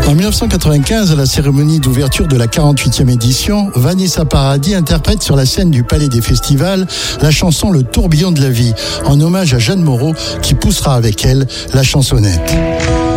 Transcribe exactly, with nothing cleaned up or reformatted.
En dix-neuf cent quatre-vingt-quinze, à la cérémonie d'ouverture de la quarante-huitième édition, Vanessa Paradis interprète sur la scène du Palais des Festivals la chanson Le tourbillon de la vie, en hommage à Jeanne Moreau qui poussera avec elle la chansonnette.